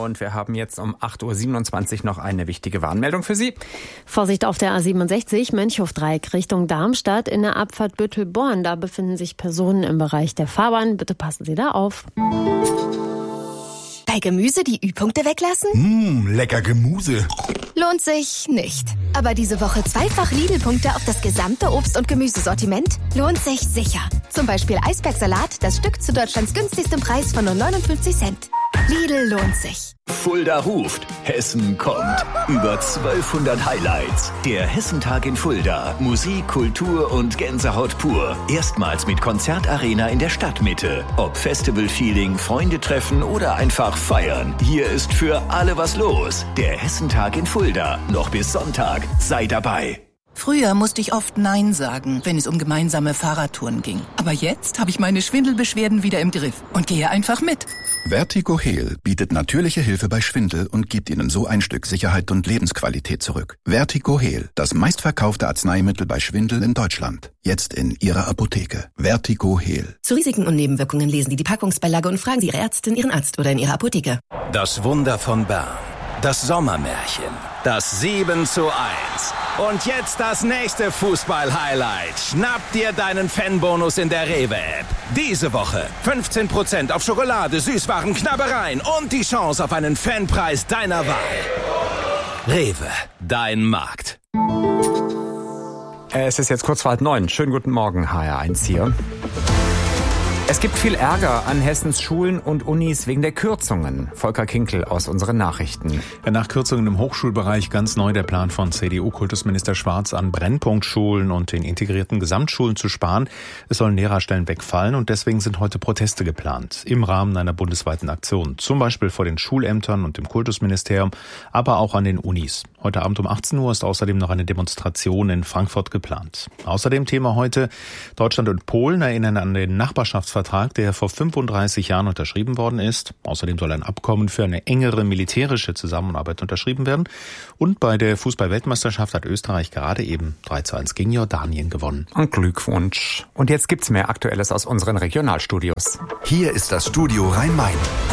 Und wir haben jetzt um 8.27 Uhr noch eine wichtige Warnmeldung für Sie. Vorsicht auf der A67, Mönchhof-Dreieck Richtung Darmstadt in der Abfahrt Büttel-Born. Da befinden sich Personen im Bereich der Fahrbahn. Bitte passen Sie da auf. Bei Gemüse die Ü-Punkte weglassen? Lecker Gemüse. Lohnt sich nicht. Aber diese Woche zweifach Lidl-Punkte auf das gesamte Obst- und Gemüsesortiment lohnt sich sicher. Zum Beispiel Eisbergsalat, das Stück zu Deutschlands günstigstem Preis von nur 59 Cent. Lidl lohnt sich. Fulda ruft, Hessen kommt. Über 1200 Highlights. Der Hessentag in Fulda. Musik, Kultur und Gänsehaut pur. Erstmals mit Konzertarena in der Stadtmitte. Ob Festival-Feeling, Freunde treffen oder einfach feiern. Hier ist für alle was los. Der Hessentag in Fulda. Noch bis Sonntag. Sei dabei. Früher musste ich oft Nein sagen, wenn es um gemeinsame Fahrradtouren ging. Aber jetzt habe ich meine Schwindelbeschwerden wieder im Griff und gehe einfach mit. Vertigo Heal bietet natürliche Hilfe bei Schwindel und gibt Ihnen so ein Stück Sicherheit und Lebensqualität zurück. Vertigo Heal, das meistverkaufte Arzneimittel bei Schwindel in Deutschland. Jetzt in Ihrer Apotheke. Vertigo Heal. Zu Risiken und Nebenwirkungen lesen Sie die Packungsbeilage und fragen Sie Ihre Ärztin, Ihren Arzt oder in Ihrer Apotheke. Das Wunder von Bern. Das Sommermärchen. Das 7:1. Und jetzt das nächste Fußball-Highlight. Schnapp dir deinen Fanbonus in der Rewe-App. Diese Woche 15% auf Schokolade, Süßwaren, Knabbereien und die Chance auf einen Fanpreis deiner Wahl. Rewe, dein Markt. Es ist jetzt kurz vor 8:30. Schönen guten Morgen, HR1 hier. Es gibt viel Ärger an Hessens Schulen und Unis wegen der Kürzungen. Volker Kinkel aus unseren Nachrichten. Nach Kürzungen im Hochschulbereich ganz neu der Plan von CDU-Kultusminister Schwarz an Brennpunktschulen und den integrierten Gesamtschulen zu sparen. Es sollen Lehrerstellen wegfallen und deswegen sind heute Proteste geplant. Im Rahmen einer bundesweiten Aktion. Zum Beispiel vor den Schulämtern und dem Kultusministerium, aber auch an den Unis. Heute Abend um 18 Uhr ist außerdem noch eine Demonstration in Frankfurt geplant. Außerdem Thema heute: Deutschland und Polen erinnern an den Nachbarschaftsvertrag, der vor 35 Jahren unterschrieben worden ist. Außerdem soll ein Abkommen für eine engere militärische Zusammenarbeit unterschrieben werden. Und bei der Fußball-Weltmeisterschaft hat Österreich gerade eben 3:1 gegen Jordanien gewonnen. Und Glückwunsch. Und jetzt gibt's mehr Aktuelles aus unseren Regionalstudios. Hier ist das Studio Rhein-Main.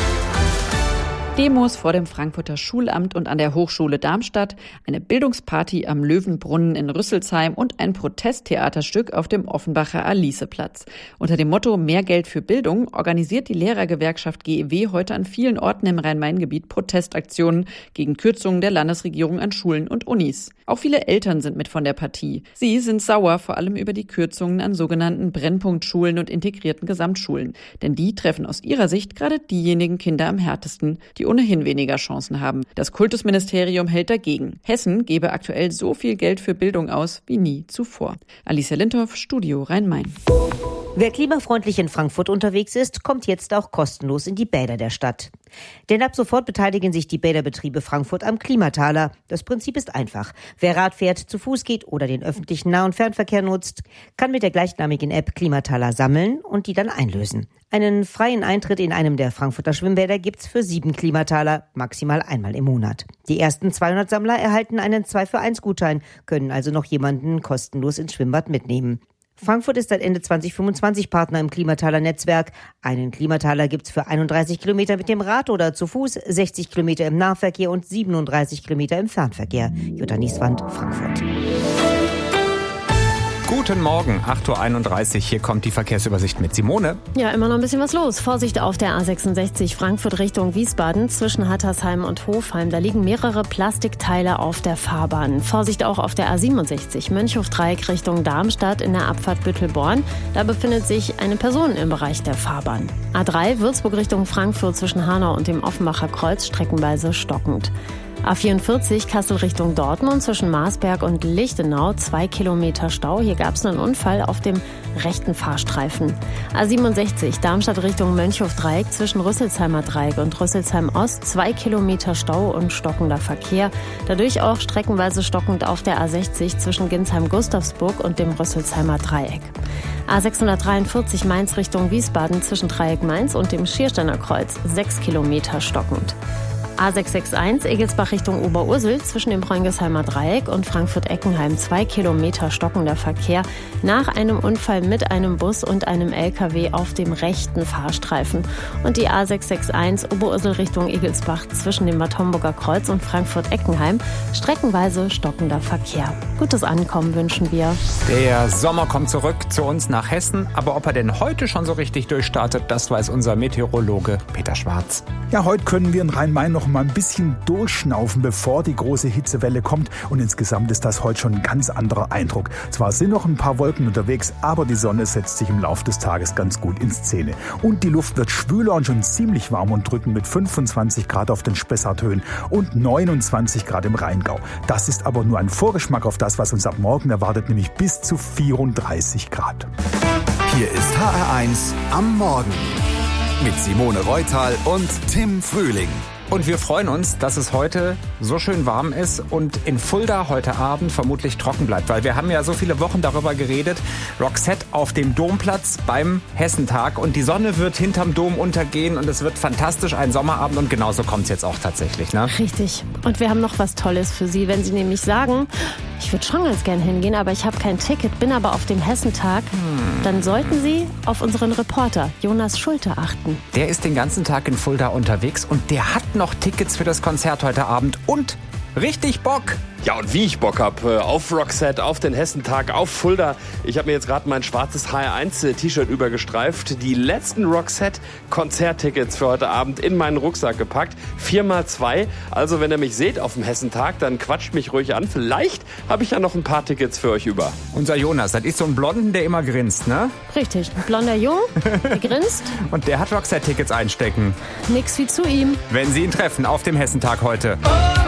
Demos vor dem Frankfurter Schulamt und an der Hochschule Darmstadt, eine Bildungsparty am Löwenbrunnen in Rüsselsheim und ein Protesttheaterstück auf dem Offenbacher Aliseplatz. Unter dem Motto Mehr Geld für Bildung organisiert die Lehrergewerkschaft GEW heute an vielen Orten im Rhein-Main-Gebiet Protestaktionen gegen Kürzungen der Landesregierung an Schulen und Unis. Auch viele Eltern sind mit von der Partie. Sie sind sauer, vor allem über die Kürzungen an sogenannten Brennpunktschulen und integrierten Gesamtschulen. Denn die treffen aus ihrer Sicht gerade diejenigen Kinder am härtesten, die ohnehin weniger Chancen haben. Das Kultusministerium hält dagegen. Hessen gebe aktuell so viel Geld für Bildung aus wie nie zuvor. Alicia Lindhoff, Studio Rhein-Main. Wer klimafreundlich in Frankfurt unterwegs ist, kommt jetzt auch kostenlos in die Bäder der Stadt. Denn ab sofort beteiligen sich die Bäderbetriebe Frankfurt am Klimataler. Das Prinzip ist einfach. Wer Rad fährt, zu Fuß geht oder den öffentlichen Nah- und Fernverkehr nutzt, kann mit der gleichnamigen App Klimataler sammeln und die dann einlösen. Einen freien Eintritt in einem der Frankfurter Schwimmbäder gibt's für 7 Klimataler, maximal einmal im Monat. Die ersten 200 Sammler erhalten einen 2-für-1-Gutschein, können also noch jemanden kostenlos ins Schwimmbad mitnehmen. Frankfurt ist seit Ende 2025 Partner im Klimataler-Netzwerk. Einen Klimataler gibt's für 31 Kilometer mit dem Rad oder zu Fuß, 60 Kilometer im Nahverkehr und 37 Kilometer im Fernverkehr. Jutta Nieswand, Frankfurt. Guten Morgen, 8.31 Uhr. Hier kommt die Verkehrsübersicht mit Simone. Ja, immer noch ein bisschen was los. Vorsicht auf der A66 Frankfurt Richtung Wiesbaden zwischen Hattersheim und Hofheim. Da liegen mehrere Plastikteile auf der Fahrbahn. Vorsicht auch auf der A67 Mönchhof-Dreieck Richtung Darmstadt in der Abfahrt Büttel-Born. Da befindet sich eine Person im Bereich der Fahrbahn. A3 Würzburg Richtung Frankfurt zwischen Hanau und dem Offenbacher Kreuz streckenweise stockend. A44 Kassel Richtung Dortmund zwischen Marsberg und Lichtenau 2 Kilometer Stau. Hier gab es einen Unfall auf dem rechten Fahrstreifen. A67 Darmstadt Richtung Mönchhof-Dreieck zwischen Rüsselsheimer Dreieck und Rüsselsheim Ost 2 Kilometer Stau und stockender Verkehr. Dadurch auch streckenweise stockend auf der A60 zwischen Ginsheim-Gustavsburg und dem Rüsselsheimer Dreieck. A643 Mainz Richtung Wiesbaden zwischen Dreieck Mainz und dem Schiersteiner Kreuz 6 Kilometer stockend. A661 Egelsbach Richtung Oberursel zwischen dem Bräungesheimer Dreieck und Frankfurt-Eckenheim 2 Kilometer stockender Verkehr nach einem Unfall mit einem Bus und einem LKW auf dem rechten Fahrstreifen. Und die A661 Oberursel Richtung Egelsbach zwischen dem Bad Homburger Kreuz und Frankfurt-Eckenheim streckenweise stockender Verkehr. Gutes Ankommen wünschen wir. Der Sommer kommt zurück zu uns nach Hessen, aber ob er denn heute schon so richtig durchstartet, das weiß unser Meteorologe Peter Schwarz. Ja, heute können wir in Rhein-Main noch mal ein bisschen durchschnaufen, bevor die große Hitzewelle kommt. Und insgesamt ist das heute schon ein ganz anderer Eindruck. Zwar sind noch ein paar Wolken unterwegs, aber die Sonne setzt sich im Laufe des Tages ganz gut in Szene. Und die Luft wird schwüler und schon ziemlich warm und drückend mit 25 Grad auf den Spessarthöhen und 29 Grad im Rheingau. Das ist aber nur ein Vorgeschmack auf das, was uns ab morgen erwartet, nämlich bis zu 34 Grad. Hier ist HR1 am Morgen mit Simone Reutal und Tim Frühling. Und wir freuen uns, dass es heute so schön warm ist und in Fulda heute Abend vermutlich trocken bleibt. Weil wir haben ja so viele Wochen darüber geredet. Roxette auf dem Domplatz beim Hessentag. Und die Sonne wird hinterm Dom untergehen und es wird fantastisch, ein Sommerabend. Und genauso kommt es jetzt auch tatsächlich, ne? Richtig. Und wir haben noch was Tolles für Sie. Wenn Sie nämlich sagen, ich würde schon ganz gern hingehen, aber ich habe kein Ticket, bin aber auf dem Hessentag, dann sollten Sie auf unseren Reporter Jonas Schulte achten. Der ist den ganzen Tag in Fulda unterwegs und der hat noch Tickets für das Konzert heute Abend und richtig Bock. Ja, und wie ich Bock habe auf Roxette, auf den Hessentag, auf Fulda. Ich habe mir jetzt gerade mein schwarzes HR1-T-Shirt übergestreift. Die letzten Roxette-Konzerttickets für heute Abend in meinen Rucksack gepackt. 4x2. Also wenn ihr mich seht auf dem Hessentag, dann quatscht mich ruhig an. Vielleicht habe ich ja noch ein paar Tickets für euch über. Unser Jonas, das ist so ein Blonden, der immer grinst, ne? Richtig, ein blonder Jung, der grinst. Und der hat Roxette-Tickets einstecken. Nix wie zu ihm. Wenn Sie ihn treffen auf dem Hessentag heute.